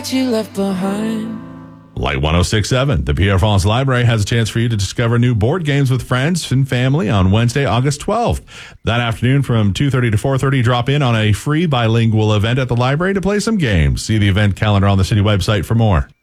you left behind. Light 106.7, the Pierre France Library has a chance for you to discover new board games with friends and family on Wednesday, August 12th. That afternoon from 2:30 to 4:30, drop in on a free bilingual event at the library to play some games. See the event calendar on the city website for more.